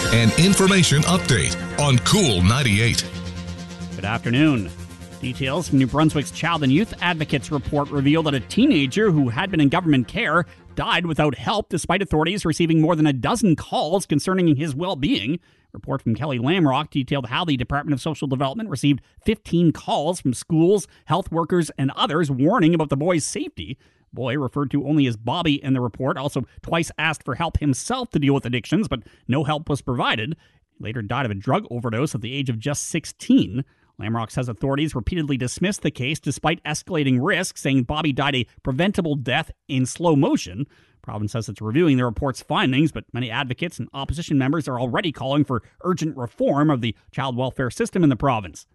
An information update on Cool 98. Good afternoon. Details from New Brunswick's Child and Youth Advocates report reveal that a teenager who had been in government care died without help despite authorities receiving more than a dozen calls concerning his well-being. Report from Kelly Lamrock detailed how the Department of Social Development received 15 calls from schools, health workers, and others warning about the boy's safety. Boy, referred to only as Bobby in the report, also twice asked for help himself to deal with addictions, but no help was provided. He later died of a drug overdose at the age of just 16. Lamrock says authorities repeatedly dismissed the case despite escalating risk, saying Bobby died a preventable death in slow motion. The province says it's reviewing the report's findings, but many advocates and opposition members are already calling for urgent reform of the child welfare system in the province.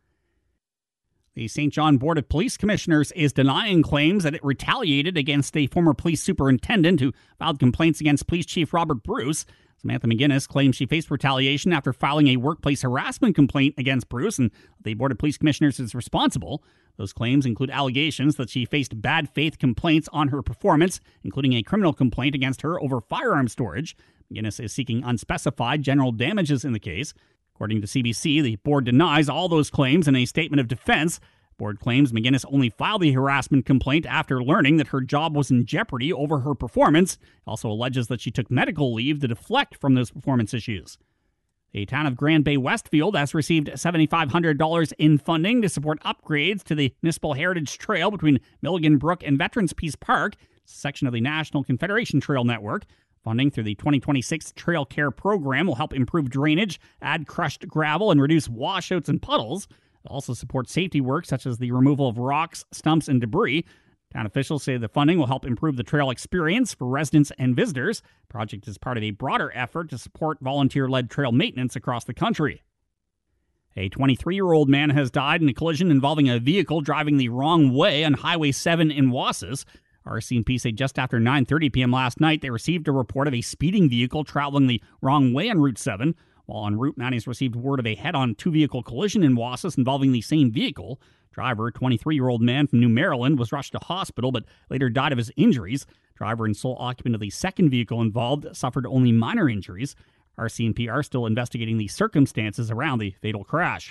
The St. John Board of Police Commissioners is denying claims that it retaliated against a former police superintendent who filed complaints against Police Chief Robert Bruce. Samantha McGuinness claims she faced retaliation after filing a workplace harassment complaint against Bruce, and the Board of Police Commissioners is responsible. Those claims include allegations that she faced bad faith complaints on her performance, including a criminal complaint against her over firearm storage. McGuinness is seeking unspecified general damages in the case. According to CBC, the board denies all those claims in a statement of defense. Board claims McGuinness only filed the harassment complaint after learning that her job was in jeopardy over her performance. Also alleges that she took medical leave to deflect from those performance issues. The town of Grand Bay Westfield has received $7,500 in funding to support upgrades to the Municipal Heritage Trail between Milligan Brook and Veterans Peace Park, a section of the National Confederation Trail Network. Funding through the 2026 Trail Care Program will help improve drainage, add crushed gravel, and reduce washouts and puddles. It also supports safety work such as the removal of rocks, stumps, and debris. Town officials say the funding will help improve the trail experience for residents and visitors. The project is part of a broader effort to support volunteer-led trail maintenance across the country. A 23-year-old man has died in a collision involving a vehicle driving the wrong way on Highway 7 in Wasis. RCMP say just after 9:30 p.m. last night, they received a report of a speeding vehicle traveling the wrong way on Route 7. While en route, Manny's received word of a head-on two-vehicle collision in Wasis involving the same vehicle. Driver, 23-year-old man from New Maryland, was rushed to hospital but later died of his injuries. Driver and sole occupant of the second vehicle involved suffered only minor injuries. RCMP are still investigating the circumstances around the fatal crash.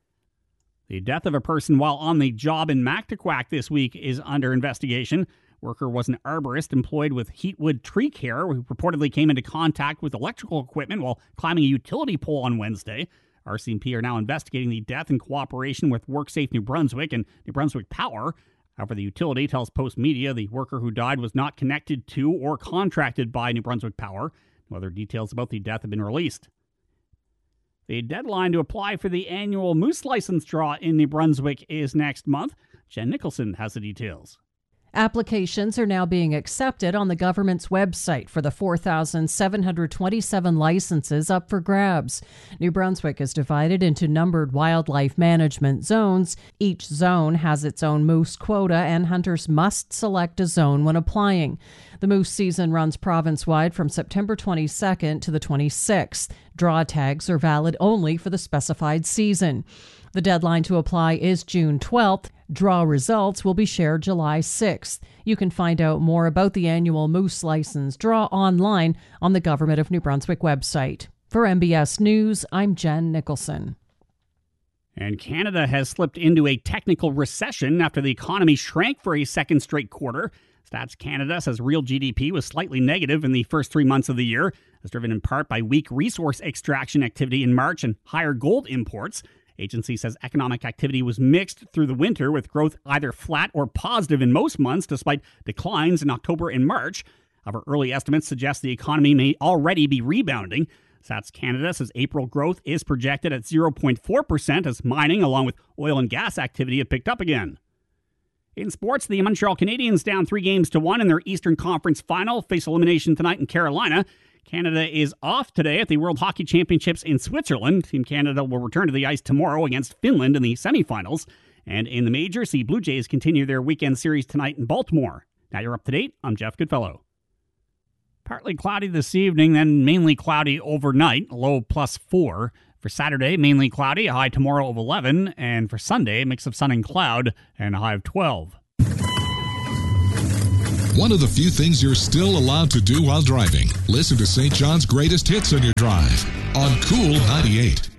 The death of a person while on the job in Mactaquac this week is under investigation. Worker was an arborist employed with Heatwood Tree Care who reportedly came into contact with electrical equipment while climbing a utility pole on Wednesday. RCMP are now investigating the death in cooperation with WorkSafe New Brunswick and New Brunswick Power. However, the utility tells Post Media the worker who died was not connected to or contracted by New Brunswick Power. No other details about the death have been released. The deadline to apply for the annual moose license draw in New Brunswick is next month. Jen Nicholson has the details. Applications are now being accepted on the government's website for the 4,727 licenses up for grabs. New Brunswick is divided into numbered wildlife management zones. Each zone has its own moose quota, and hunters must select a zone when applying. The moose season runs province-wide from September 22nd to the 26th. Draw tags are valid only for the specified season. The deadline to apply is June 12th. Draw results will be shared July 6th. You can find out more about the annual moose license draw online on the Government of New Brunswick website. For MBS News, I'm Jen Nicholson. And Canada has slipped into a technical recession after the economy shrank for a second straight quarter. Stats Canada says real GDP was slightly negative in the first 3 months of the year, as driven in part by weak resource extraction activity in March and higher gold imports. Agency says economic activity was mixed through the winter, with growth either flat or positive in most months, despite declines in October and March. However, early estimates suggest the economy may already be rebounding. Stats Canada says April growth is projected at 0.4% as mining, along with oil and gas activity, have picked up again. In sports, the Montreal Canadiens, down 3-1 in their Eastern Conference final, face elimination tonight in Carolina. Canada is off today at the World Hockey Championships in Switzerland. Team Canada will return to the ice tomorrow against Finland in the semifinals. And in the majors, the Blue Jays continue their weekend series tonight in Baltimore. Now you're up to date. I'm Jeff Goodfellow. Partly cloudy this evening, then mainly cloudy overnight, low +4. For Saturday, mainly cloudy, a high tomorrow of 11. And for Sunday, a mix of sun and cloud and a high of 12. one of the few things you're still allowed to do while driving. Listen to St. John's greatest hits on your drive on Cool 98.